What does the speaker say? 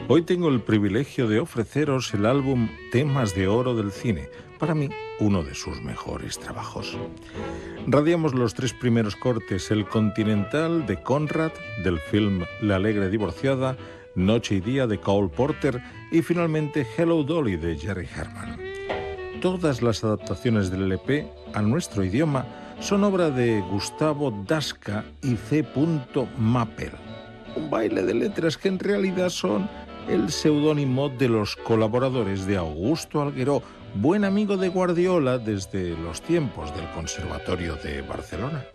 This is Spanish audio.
Hoy tengo el privilegio de ofreceros el álbum Temas de Oro del Cine, para mí uno de sus mejores trabajos. Radiamos los tres primeros cortes: El Continental de Conrad, del film La alegre divorciada, Noche y día de Cole Porter y finalmente Hello Dolly de Jerry Herman. Todas las adaptaciones del LP a nuestro idioma son obra de Gustavo Dasca y C. Mappel. Un baile de letras que en realidad son el seudónimo de los colaboradores de Augusto Algueró, buen amigo de Guardiola desde los tiempos del Conservatorio de Barcelona.